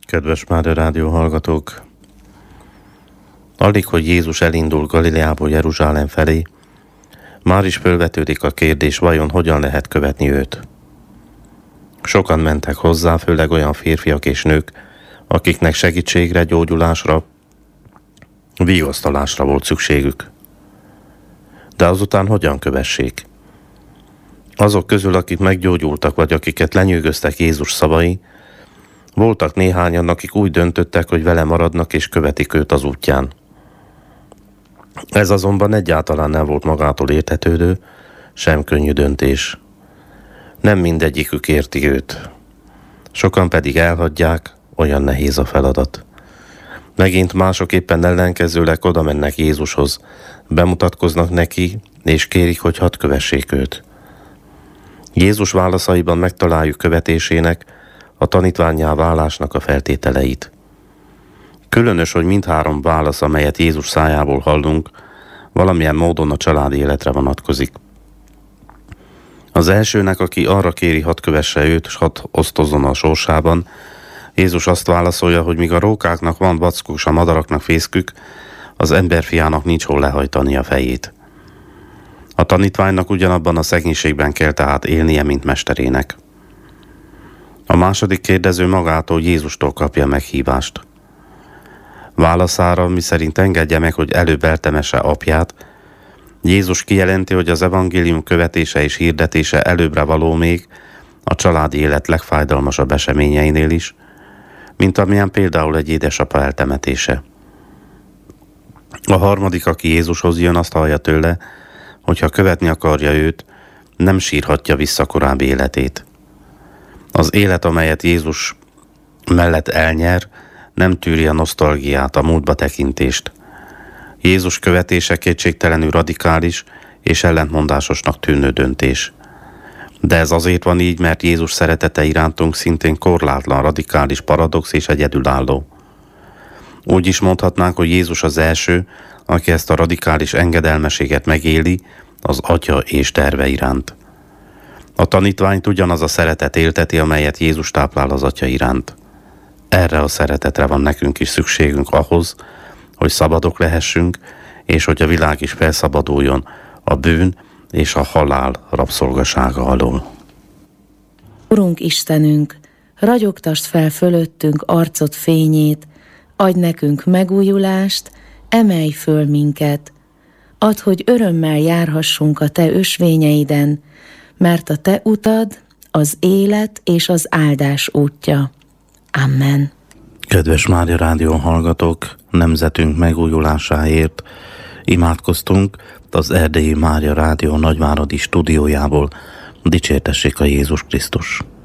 Kedves Mária Rádió hallgatók! Alig, hogy Jézus elindul Galileából Jeruzsálem felé, már is fölvetődik a kérdés, vajon hogyan lehet követni őt. Sokan mentek hozzá, főleg olyan férfiak és nők, akiknek segítségre, gyógyulásra, vigasztalásra volt szükségük. De azután hogyan kövessék? Azok közül, akik meggyógyultak, vagy akiket lenyűgöztek Jézus szavai, voltak néhányan, akik úgy döntöttek, hogy vele maradnak és követik őt az útján. Ez azonban egyáltalán nem volt magától értetődő, sem könnyű döntés. Nem mindegyikük érti őt. Sokan pedig elhagyják, olyan nehéz a feladat. Megint mások éppen ellenkezőleg oda mennek Jézushoz, bemutatkoznak neki, és kérik, hogy hadd kövessék őt. Jézus válaszaiban megtaláljuk követésének, a tanítvánnyá válásnak a feltételeit. Különös, hogy mindhárom válasz, amelyet Jézus szájából hallunk, valamilyen módon a családi életre vonatkozik. Az elsőnek, aki arra kéri, hadd kövesse őt, és hadd osztozzon a sorsában, Jézus azt válaszolja, hogy míg a rókáknak van vackuk, és a madaraknak fészkük, az emberfiának nincs hol lehajtani a fejét. A tanítványnak ugyanabban a szegénységben kell tehát élnie, mint mesterének. A második kérdező magától, Jézustól kapja meghívást. Válaszára, miszerint engedje meg, hogy előbb eltemesse apját, Jézus kijelenti, hogy az evangélium követése és hirdetése előbbre való még a családi élet legfájdalmasabb eseményeinél is, mint amilyen például egy édesapa eltemetése. A harmadik, aki Jézushoz jön, azt hallja tőle, hogy ha követni akarja őt, nem sírhatja vissza korábbi életét. Az élet, amelyet Jézus mellett elnyer, nem tűri a nosztalgiát, a múltba tekintést. Jézus követése kétségtelenül radikális és ellentmondásosnak tűnő döntés. De ez azért van így, mert Jézus szeretete irántunk szintén korlátlan, radikális, paradox és egyedülálló. Úgy is mondhatnánk, hogy Jézus az első, aki ezt a radikális engedelmeséget megéli az Atya és terve iránt. A tanítványt ugyanaz a szeretet élteti, amelyet Jézus táplál az Atya iránt. Erre a szeretetre van nekünk is szükségünk ahhoz, hogy szabadok lehessünk, és hogy a világ is felszabaduljon a bűn és a halál rabszolgasága alól. Urunk Istenünk, ragyogtasd fel fölöttünk arcod fényét, adj nekünk megújulást, emelj föl minket. Add, hogy örömmel járhassunk a Te ösvényeiden, mert a Te utad az élet és az áldás útja. Amen. Kedves Mária Rádió hallgatók, nemzetünk megújulásáért imádkoztunk az Erdélyi Mária Rádió Nagyváradi stúdiójából. Dicsértessék a Jézus Krisztus!